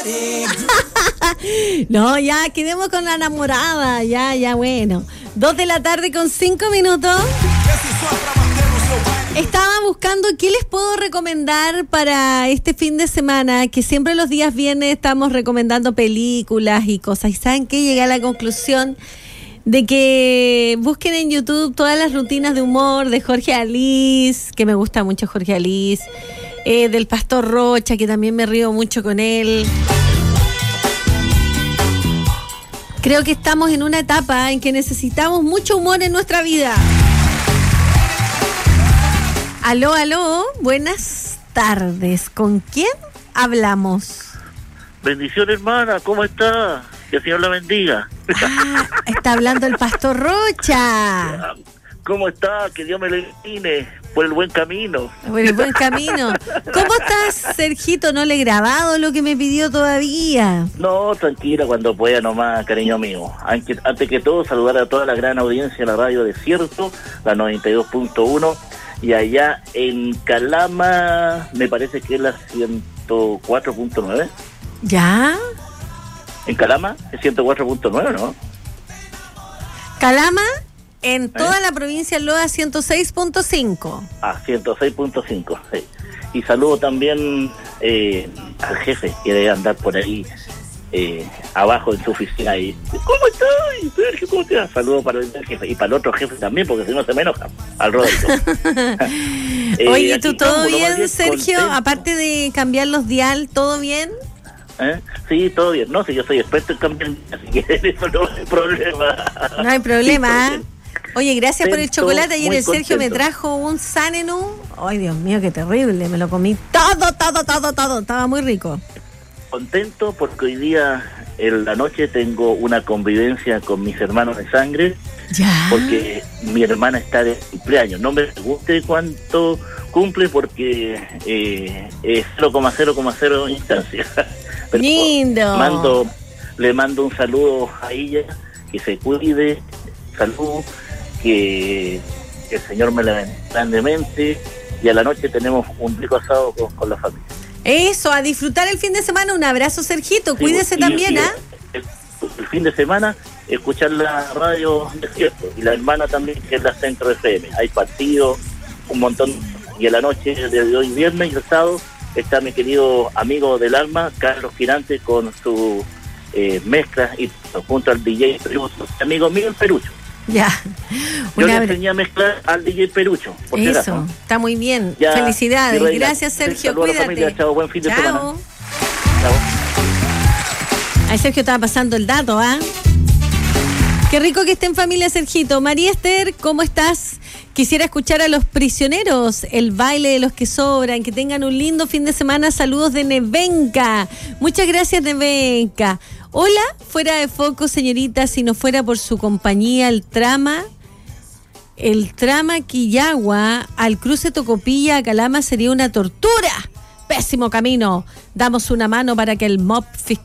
No, ya, quedemos con la enamorada. Ya, bueno. 2:05 p.m. Estaba buscando qué les puedo recomendar para este fin de semana, que siempre los días viernes estamos recomendando películas y cosas. ¿Y saben qué? Llegué a la conclusión de que busquen en YouTube todas las rutinas de humor de Jorge Alís, que me gusta mucho Jorge Alís, del Pastor Rocha, que también me río mucho con él. Creo que estamos en una etapa en que necesitamos mucho humor en nuestra vida. Aló, buenas tardes. ¿Con quién hablamos? Bendición, hermana, ¿cómo está? Que el Señor la bendiga. Está hablando el Pastor Rocha. ¿Cómo está? Que Dios me lo ilumine por el buen camino. Por el buen camino. ¿Cómo estás, Sergito? No le he grabado lo que me pidió todavía. No, tranquila, cuando pueda nomás, cariño mío. Antes que todo, saludar a toda la gran audiencia de la radio Desierto, la 92.1, y allá en Calama, me parece que es la 104.9. ¿Ya? En Calama es 104.9, ¿no? Calama, en toda la provincia de Loa, 106.5. 106.5, sí. Y saludo también al jefe, que debe andar por ahí abajo en su oficina ahí. ¿Cómo estás, Sergio? ¿Cómo te va? Saludo para el jefe y para el otro jefe también, porque si no se me enoja, al Rodrigo. Oye, ¿tú todo bien, Sergio? Contento. Aparte de cambiar los dial, ¿todo bien? Sí, todo bien. No, si yo soy experto en cambiar, así que eso no hay problema. No hay problema, ¿eh? Oye, gracias por el chocolate. Ayer el Sergio contento. Me trajo un Sanenú. Ay, Dios mío, qué terrible. Me lo comí todo. Estaba muy rico. Contento porque hoy día en la noche tengo una convivencia con mis hermanos de sangre. ¿Ya? Porque mi hermana está de cumpleaños. No me guste cuánto cumple porque es 0,0 instancias. Pero lindo. Le mando un saludo a ella, que se cuide, salud, que el Señor me la bendiga grandemente, y a la noche tenemos un rico asado con la familia. Eso, a disfrutar el fin de semana. Un abrazo, Sergito, Sí, cuídese también, ¿ah? El fin de semana, escuchar la radio Desierto, y la hermana también, que es la Centro FM. Hay partidos, un montón, y a la noche de hoy viernes y el sábado está mi querido amigo del alma, Carlos Girante, con su mezcla, y junto al DJ Perucho, amigo mío el Perucho. Ya. Yo le enseñé a mezclar al DJ Perucho. Eso, está muy bien. Ya, felicidades. Gracias, Sergio. Cuídate. Chao, buen fin de semana. Chao. Ahí Sergio estaba pasando el dato, ¿ah? Qué rico que esté en familia, Sergito. María Esther, ¿cómo estás? Quisiera escuchar a Los Prisioneros, el baile de los que sobran. Que tengan un lindo fin de semana. Saludos de Nevenka. Muchas gracias, Nevenka. Hola, fuera de foco, señorita. Si no fuera por su compañía, el trama Quillagua al cruce Tocopilla a Calama sería una tortura. Pésimo camino. Damos una mano para que el MOP fiscal